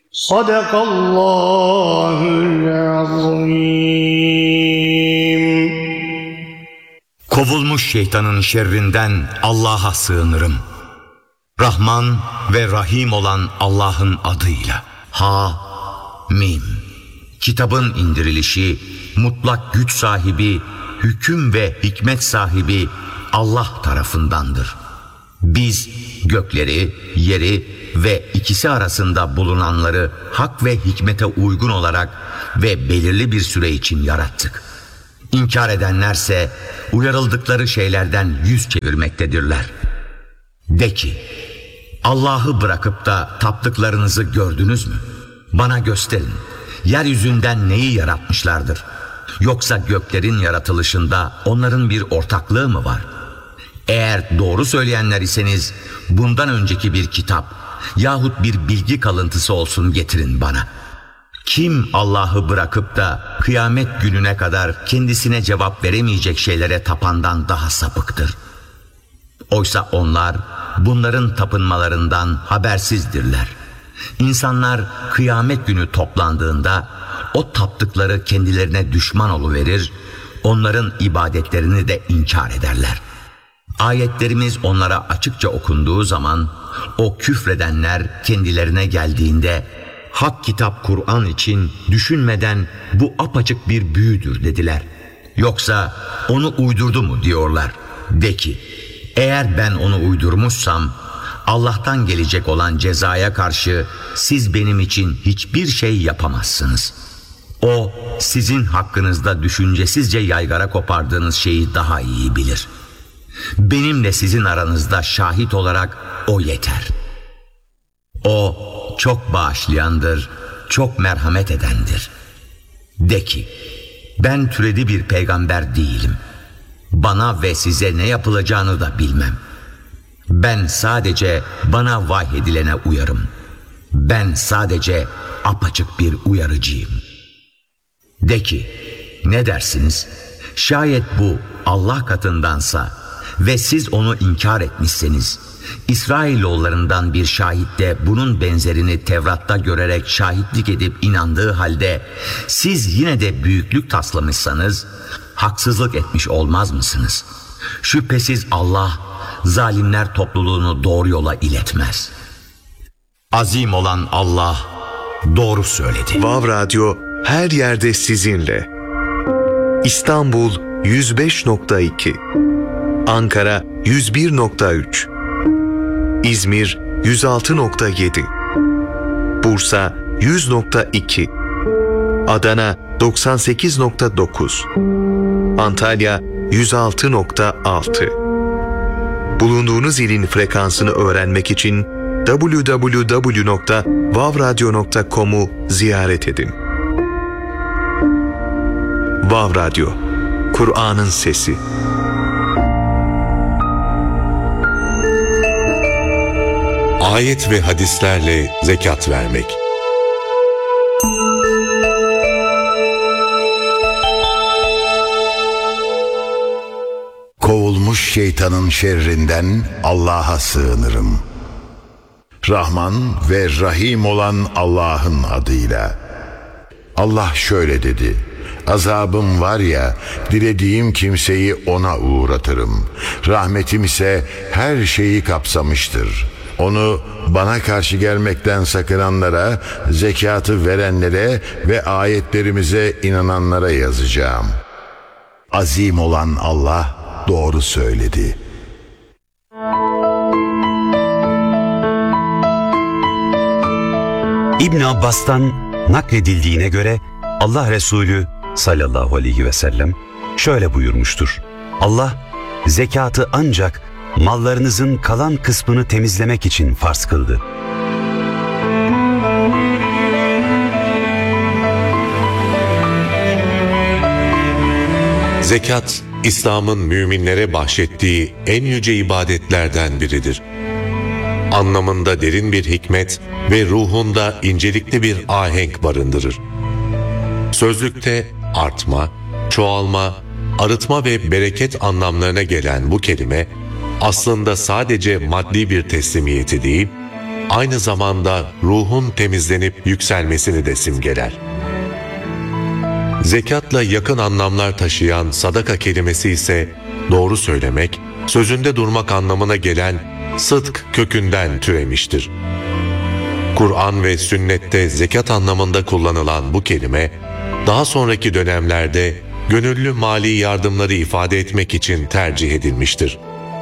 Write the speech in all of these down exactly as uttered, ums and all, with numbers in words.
Sadakallahul azim. Kovulmuş şeytanın şerrinden Allah'a sığınırım. Rahman ve Rahim olan Allah'ın adıyla. Ha Mim. Kitabın indirilişi, mutlak güç sahibi, hüküm ve hikmet sahibi Allah tarafındandır. Biz gökleri, yeri ve ikisi arasında bulunanları hak ve hikmete uygun olarak ve belirli bir süre için yarattık. İnkar edenlerse uyarıldıkları şeylerden yüz çevirmektedirler. De ki, Allah'ı bırakıp da taptıklarınızı gördünüz mü? Bana gösterin. Yeryüzünden neyi yaratmışlardır? Yoksa göklerin yaratılışında onların bir ortaklığı mı var? Eğer doğru söyleyenler iseniz bundan önceki bir kitap yahut bir bilgi kalıntısı olsun getirin bana. Kim Allah'ı bırakıp da kıyamet gününe kadar kendisine cevap veremeyecek şeylere tapandan daha sapıktır. Oysa onlar bunların tapınmalarından habersizdirler. İnsanlar kıyamet günü toplandığında o taptıkları kendilerine düşman oluverir, onların ibadetlerini de inkar ederler. Ayetlerimiz onlara açıkça okunduğu zaman o küfredenler kendilerine geldiğinde hak kitap Kur'an için düşünmeden bu apaçık bir büyüdür dediler. Yoksa onu uydurdu mu diyorlar. De ki, eğer ben onu uydurmuşsam Allah'tan gelecek olan cezaya karşı siz benim için hiçbir şey yapamazsınız. O sizin hakkınızda düşüncesizce yaygara kopardığınız şeyi daha iyi bilir. Benimle sizin aranızda şahit olarak o yeter. O çok bağışlayandır, çok merhamet edendir. De ki, ben türedi bir peygamber değilim. Bana ve size ne yapılacağını da bilmem. Ben sadece bana vahyedilene uyarım. Ben sadece apaçık bir uyarıcıyım. De ki, ne dersiniz? Şayet bu Allah katındansa ve siz onu inkar etmişseniz, İsrailoğullarından bir şahit de bunun benzerini Tevrat'ta görerek şahitlik edip inandığı halde siz yine de büyüklük taslamışsanız haksızlık etmiş olmaz mısınız? Şüphesiz Allah zalimler topluluğunu doğru yola iletmez. Azim olan Allah doğru söyledi. Vav Radyo her yerde sizinle. İstanbul yüz beş nokta iki, Ankara yüz bir nokta üç, İzmir yüz altı nokta yedi, Bursa yüz nokta iki, Adana doksan sekiz nokta dokuz, Antalya yüz altı nokta altı. Bulunduğunuz ilin frekansını öğrenmek için double-u double-u double-u nokta vav radyo nokta com'u ziyaret edin. Vav Radyo, Kur'an'ın sesi. Ayet ve hadislerle zekat vermek. Kovulmuş şeytanın şerrinden Allah'a sığınırım. Rahman ve Rahim olan Allah'ın adıyla. Allah şöyle dedi: azabım var ya, dilediğim kimseyi ona uğratırım. Rahmetim ise her şeyi kapsamıştır. Onu bana karşı gelmekten sakınanlara, zekatı verenlere ve ayetlerimize inananlara yazacağım. Azim olan Allah doğru söyledi. İbn Abbas'tan nakledildiğine göre Allah Resulü sallallahu aleyhi ve sellem şöyle buyurmuştur: Allah zekatı ancak mallarınızın kalan kısmını temizlemek için farz kıldı. Zekat, İslam'ın müminlere bahşettiği en yüce ibadetlerden biridir. Anlamında derin bir hikmet ve ruhunda incelikli bir ahenk barındırır. Sözlükte artma, çoğalma, arıtma ve bereket anlamlarına gelen bu kelime, aslında sadece maddi bir teslimiyeti değil, aynı zamanda ruhun temizlenip yükselmesini de simgeler. Zekatla yakın anlamlar taşıyan sadaka kelimesi ise doğru söylemek, sözünde durmak anlamına gelen sıdk kökünden türemiştir. Kur'an ve sünnette zekat anlamında kullanılan bu kelime, daha sonraki dönemlerde gönüllü mali yardımları ifade etmek için tercih edilmiştir.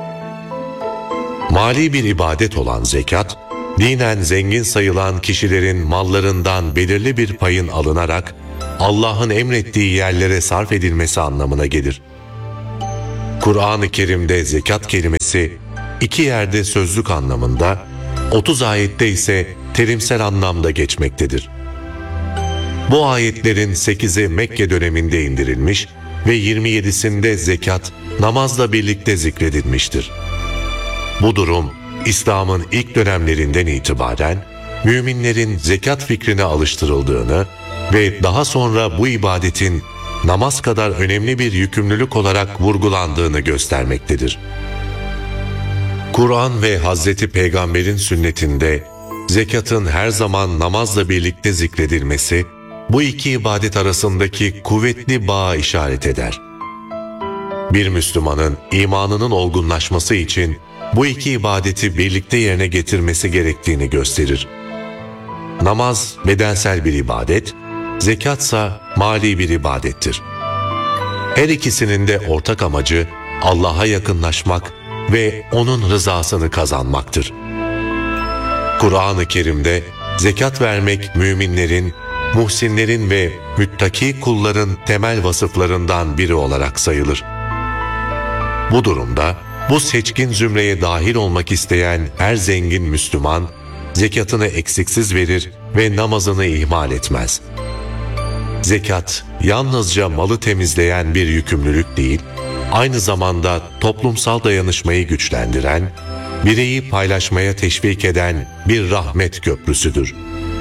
Mali bir ibadet olan zekat, dinen zengin sayılan kişilerin mallarından belirli bir payın alınarak Allah'ın emrettiği yerlere sarf edilmesi anlamına gelir. Kur'an-ı Kerim'de zekat kelimesi iki yerde sözlük anlamında, otuz ayette ise terimsel anlamda geçmektedir. Bu ayetlerin sekizi Mekke döneminde indirilmiş ve yirmi yedisinde zekat namazla birlikte zikredilmiştir. Bu durum, İslam'ın ilk dönemlerinden itibaren müminlerin zekat fikrine alıştırıldığını ve daha sonra bu ibadetin namaz kadar önemli bir yükümlülük olarak vurgulandığını göstermektedir. Kur'an ve Hazreti Peygamber'in sünnetinde zekatın her zaman namazla birlikte zikredilmesi, bu iki ibadet arasındaki kuvvetli bağa işaret eder. Bir Müslümanın imanının olgunlaşması için bu iki ibadeti birlikte yerine getirmesi gerektiğini gösterir. Namaz bedensel bir ibadet, zekatsa mali bir ibadettir. Her ikisinin de ortak amacı Allah'a yakınlaşmak ve O'nun rızasını kazanmaktır. Kur'an-ı Kerim'de zekat vermek müminlerin, muhsinlerin ve müttaki kulların temel vasıflarından biri olarak sayılır. Bu durumda bu seçkin zümreye dahil olmak isteyen her zengin Müslüman, zekatını eksiksiz verir ve namazını ihmal etmez. Zekat, yalnızca malı temizleyen bir yükümlülük değil, aynı zamanda toplumsal dayanışmayı güçlendiren, bireyi paylaşmaya teşvik eden bir rahmet köprüsüdür.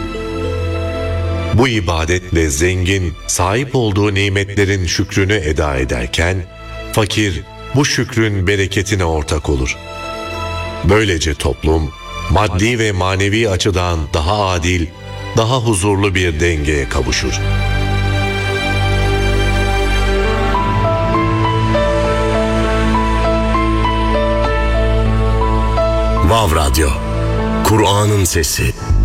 Bu ibadetle zengin, sahip olduğu nimetlerin şükrünü eda ederken, fakir, bu şükrün bereketine ortak olur. Böylece toplum, maddi ve manevi açıdan daha adil, daha huzurlu bir dengeye kavuşur. Vav Radyo, Kur'an'ın sesi.